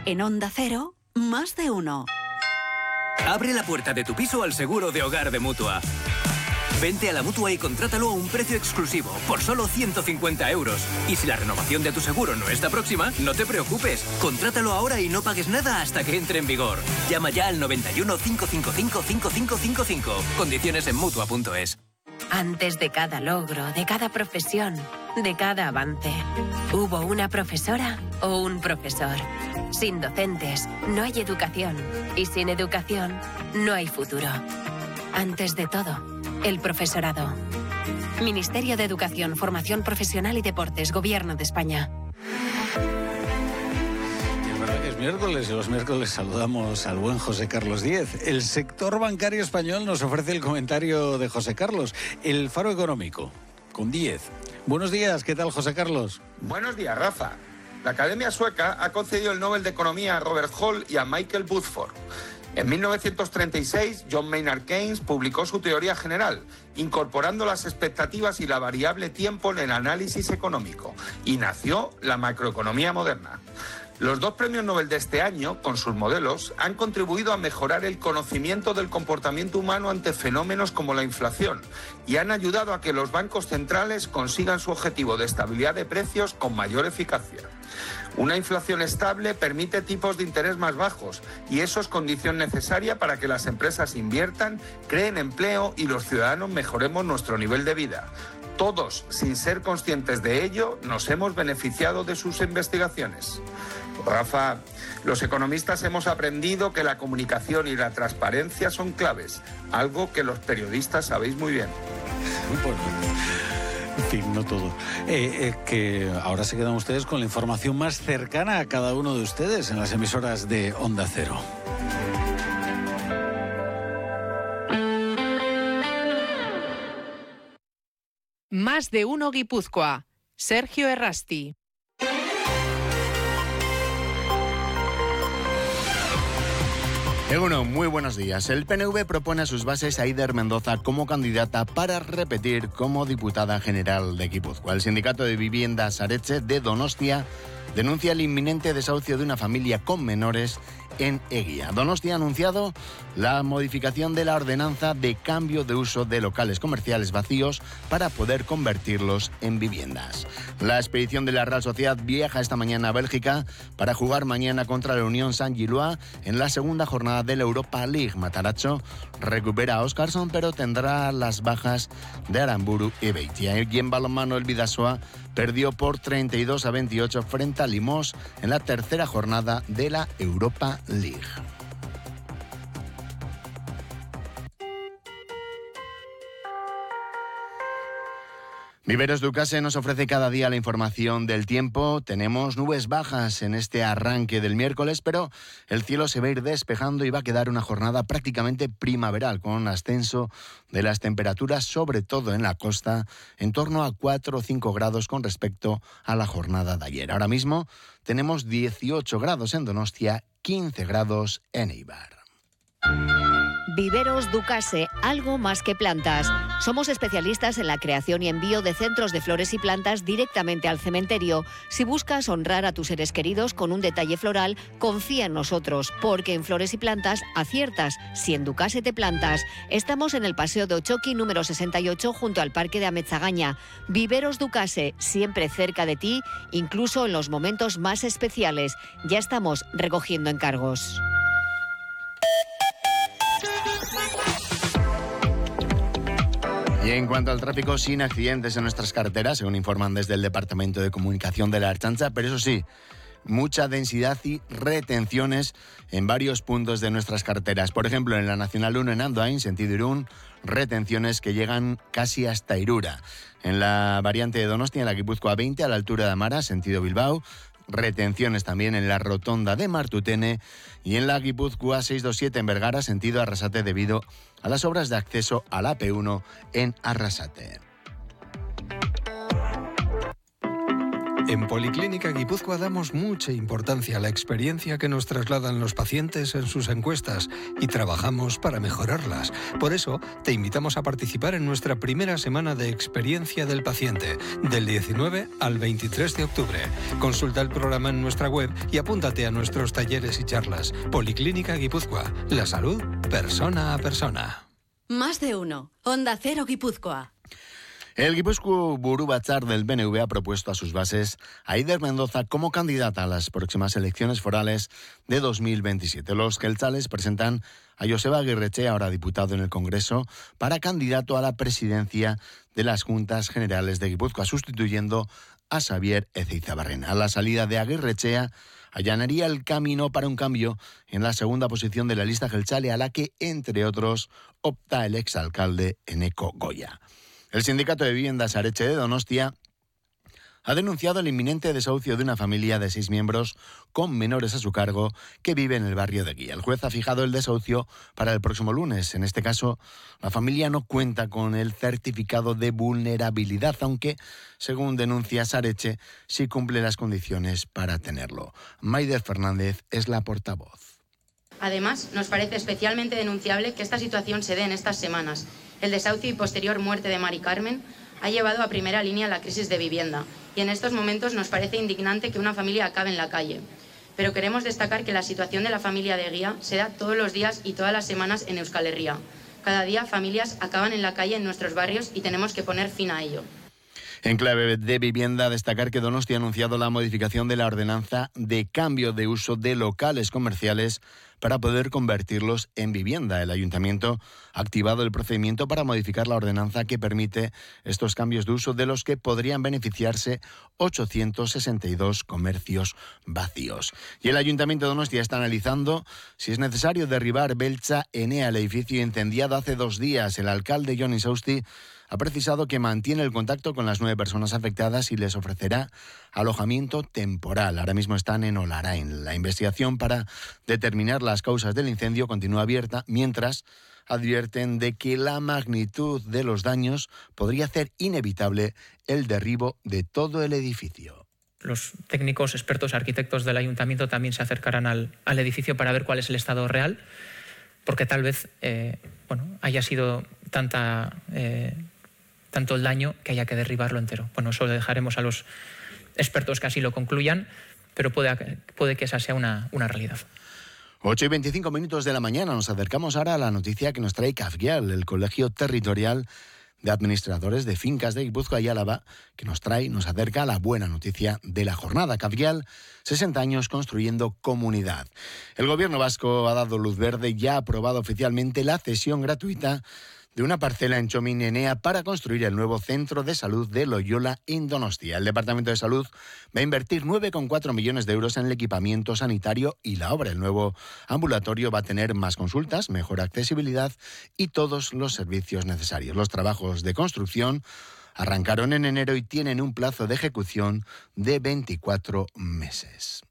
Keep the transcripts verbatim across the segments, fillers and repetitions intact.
En Onda Cero, más de uno. Abre la puerta de tu piso al seguro de hogar de Mutua. Vente a la Mutua y contrátalo a un precio exclusivo, por solo ciento cincuenta euros. Y si la renovación de tu seguro no está próxima, no te preocupes. Contrátalo ahora y no pagues nada hasta que entre en vigor. Llama ya al noventa y uno, cinco cinco cinco, cinco cinco cinco cinco. Condiciones en Mutua punto es. Antes de cada logro, de cada profesión, de cada avance, hubo una profesora o un profesor. Sin docentes, no hay educación. Y sin educación, no hay futuro. Antes de todo, el profesorado. Ministerio de Educación, Formación Profesional y Deportes, Gobierno de España. Es verdad que es miércoles y los miércoles saludamos al buen José Carlos Díez. El sector bancario español nos ofrece el comentario de José Carlos, el Faro Económico, con Díez. Buenos días, ¿qué tal, José Carlos? Buenos días, Rafa. La Academia Sueca ha concedido el Nobel de Economía a Robert Hall y a Michael Woodford. En mil novecientos treinta y seis, John Maynard Keynes publicó su teoría general, incorporando las expectativas y la variable tiempo en el análisis económico, y nació la macroeconomía moderna. Los dos premios Nobel de este año, con sus modelos, han contribuido a mejorar el conocimiento del comportamiento humano ante fenómenos como la inflación y han ayudado a que los bancos centrales consigan su objetivo de estabilidad de precios con mayor eficacia. Una inflación estable permite tipos de interés más bajos y eso es condición necesaria para que las empresas inviertan, creen empleo y los ciudadanos mejoremos nuestro nivel de vida. Todos, sin ser conscientes de ello, nos hemos beneficiado de sus investigaciones. Rafa, los economistas hemos aprendido que la comunicación y la transparencia son claves, algo que los periodistas sabéis muy bien. Bueno, en fin, no todo. Eh, eh, que ahora se quedan ustedes con la información más cercana a cada uno de ustedes en las emisoras de Onda Cero. Más de uno Guipúzcoa. Sergio Errasti. Egunon, muy buenos días. El P N V propone a sus bases a Eider Mendoza como candidata para repetir como diputada general de Guipúzcoa. El sindicato de vivienda Saretxe de Donostia denuncia el inminente desahucio de una familia con menores en Eguía. Donostia ha anunciado la modificación de la ordenanza de cambio de uso de locales comerciales vacíos para poder convertirlos en viviendas. La expedición de la Real Sociedad viaja esta mañana a Bélgica para jugar mañana contra la Unión Saint-Gilloise en la segunda jornada de la Europa League. Matarazzo recupera a Óscarson, pero tendrá las bajas de Aramburu y Beitia. Y en balonmano el Bidasoa perdió por treinta y dos a veintiocho frente a Limós en la tercera jornada de la Europa League. Viveros Ducase nos ofrece cada día la información del tiempo. Tenemos nubes bajas en este arranque del miércoles, pero el cielo se va a ir despejando y va a quedar una jornada prácticamente primaveral, con un ascenso de las temperaturas, sobre todo en la costa, en torno a cuatro o cinco grados con respecto a la jornada de ayer. Ahora mismo tenemos dieciocho grados en Donostia, quince grados en Eibar. Viveros Ducase, algo más que plantas. Somos especialistas en la creación y envío de centros de flores y plantas directamente al cementerio. Si buscas honrar a tus seres queridos con un detalle floral, confía en nosotros, porque en flores y plantas aciertas si en Ducase te plantas. Estamos en el Paseo de Ochoqui número sesenta y ocho junto al Parque de Ametzagaña. Viveros Ducase, siempre cerca de ti, incluso en los momentos más especiales. Ya estamos recogiendo encargos. Y en cuanto al tráfico, sin accidentes en nuestras carreteras, según informan desde el Departamento de Comunicación de la Ertzaintza, pero eso sí, mucha densidad y retenciones en varios puntos de nuestras carreteras. Por ejemplo, en la Nacional uno en Andoain, sentido Irún, retenciones que llegan casi hasta Irura. En la variante de Donostia, en la Guipúzcoa veinte, a la altura de Amara, sentido Bilbao, retenciones también en la rotonda de Martutene y en la Guipúzcoa seiscientos veintisiete en Vergara, sentido Arrasate, debido a las obras de acceso a la A P uno en Arrasate. En Policlínica Guipúzcoa damos mucha importancia a la experiencia que nos trasladan los pacientes en sus encuestas y trabajamos para mejorarlas. Por eso, te invitamos a participar en nuestra primera semana de experiencia del paciente, del diecinueve al veintitrés de octubre. Consulta el programa en nuestra web y apúntate a nuestros talleres y charlas. Policlínica Guipúzcoa, la salud persona a persona. Más de uno. Onda Cero Guipúzcoa. El Guipuzcoa Buru Batzar del B N V ha propuesto a sus bases a Eider Mendoza como candidata a las próximas elecciones forales de dos mil veintisiete. Los jeltzales presentan a Joseba Aguirrechea, ahora diputado en el Congreso, para candidato a la presidencia de las Juntas Generales de Guipúzcoa, sustituyendo a Xavier Ezeizabarrena. A la salida de Aguirrechea allanaría el camino para un cambio en la segunda posición de la lista jeltzale, a la que, entre otros, opta el exalcalde Eneko Goya. El sindicato de vivienda Saretxe de Donostia ha denunciado el inminente desahucio de una familia de seis miembros con menores a su cargo que vive en el barrio de Guía. El juez ha fijado el desahucio para el próximo lunes. En este caso, la familia no cuenta con el certificado de vulnerabilidad, aunque, según denuncia Saretxe, sí cumple las condiciones para tenerlo. Maider Fernández es la portavoz. Además, nos parece especialmente denunciable que esta situación se dé en estas semanas. El desahucio y posterior muerte de Mari Carmen ha llevado a primera línea la crisis de vivienda y en estos momentos nos parece indignante que una familia acabe en la calle. Pero queremos destacar que la situación de la familia de Guía se da todos los días y todas las semanas en Euskal Herria. Cada día familias acaban en la calle en nuestros barrios y tenemos que poner fin a ello. En clave de vivienda, destacar que Donostia ha anunciado la modificación de la ordenanza de cambio de uso de locales comerciales para poder convertirlos en vivienda. El Ayuntamiento ha activado el procedimiento para modificar la ordenanza que permite estos cambios de uso, de los que podrían beneficiarse ochocientos sesenta y dos comercios vacíos. Y el Ayuntamiento de Donostia está analizando si es necesario derribar Beltza Enea, el edificio incendiado hace dos días. El alcalde Jon Insausti ha precisado que mantiene el contacto con las nueve personas afectadas y les ofrecerá alojamiento temporal. Ahora mismo están en Olarain. La investigación para determinar las causas del incendio continúa abierta, mientras advierten de que la magnitud de los daños podría hacer inevitable el derribo de todo el edificio. Los técnicos, expertos, arquitectos del ayuntamiento también se acercarán al, al edificio para ver cuál es el estado real, porque tal vez eh, bueno, haya sido tanta... Eh, tanto el daño que haya que derribarlo entero. Bueno, eso lo dejaremos a los expertos que así lo concluyan, pero puede, puede que esa sea una, una realidad. ocho y veinticinco minutos de la mañana. Nos acercamos ahora a la noticia que nos trae CAFGIAL, el Colegio Territorial de Administradores de Fincas de Guipúzcoa y Álava, que nos trae, nos acerca a la buena noticia de la jornada. CAFGIAL, sesenta años construyendo comunidad. El gobierno vasco ha dado luz verde y ya ha aprobado oficialmente la cesión gratuita de una parcela en Txomin Enea para construir el nuevo centro de salud de Loyola en Donostia. El Departamento de Salud va a invertir nueve coma cuatro millones de euros en el equipamiento sanitario y la obra. El nuevo ambulatorio va a tener más consultas, mejor accesibilidad y todos los servicios necesarios. Los trabajos de construcción arrancaron en enero y tienen un plazo de ejecución de veinticuatro meses.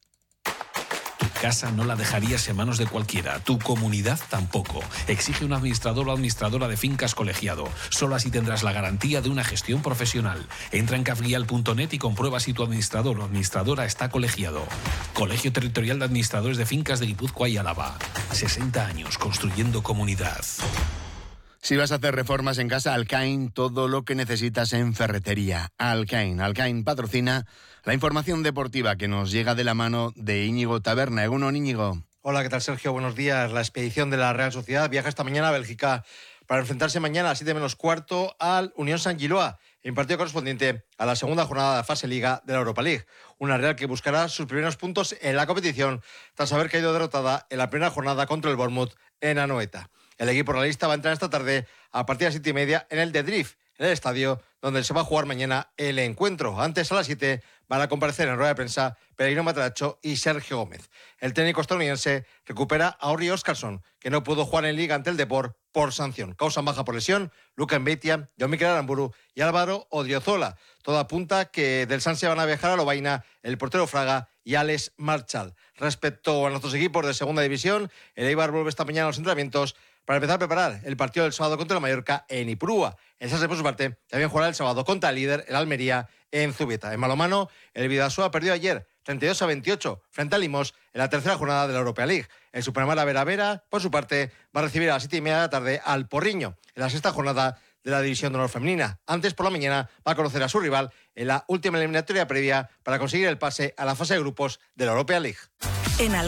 Casa no la dejarías en manos de cualquiera, tu comunidad tampoco. Exige un administrador o administradora de fincas colegiado. Solo así tendrás la garantía de una gestión profesional. Entra en cafguial punto net y comprueba si tu administrador o administradora está colegiado. Colegio Territorial de Administradores de Fincas de Guipúzcoa y Álava. sesenta años construyendo comunidad. Si vas a hacer reformas en casa, Alcain, todo lo que necesitas en ferretería. Alcain. Alcain patrocina la información deportiva que nos llega de la mano de Íñigo Taberna. Egunon, Íñigo. Hola, ¿qué tal, Sergio? Buenos días. La expedición de la Real Sociedad viaja esta mañana a Bélgica para enfrentarse mañana a las siete menos cuarto al Unión San Giloa, en partido correspondiente a la segunda jornada de fase Liga de la Europa League. Una Real que buscará sus primeros puntos en la competición tras haber caído derrotada en la primera jornada contra el Bournemouth en Anoeta. El equipo realista va a entrar esta tarde a partir de las siete y media en el de Drift, en el estadio donde se va a jugar mañana el encuentro. Antes, a las siete, van a comparecer en rueda de prensa Pellegrino Matarazzo y Sergio Gómez. El técnico estadounidense recupera a Ori Óscarsson, que no pudo jugar en Liga ante el Depor por sanción. Causan baja por lesión Luca Mbeitia, John Mikel Aramburu y Álvaro Odriozola. Todo apunta que del Sanse van a viajar a Lovaina el portero Fraga y Alex Marchal. Respecto a nuestros equipos de segunda división, el Eibar vuelve esta mañana a los entrenamientos para empezar a preparar el partido del sábado contra el Mallorca en Ipurúa. El Sanse, por su parte, también jugará el sábado contra el líder, el Almería, en Zubieta. En balonmano, el Bidasoa perdió ayer treinta y dos a veintiocho frente al Limos en la tercera jornada de la Europa League. El Supermara Vera Vera, por su parte, va a recibir a las siete y media de la tarde al Porriño en la sexta jornada de la División de Honor Femenina. Antes, por la mañana, va a conocer a su rival en la última eliminatoria previa para conseguir el pase a la fase de grupos de la Europa League. En Al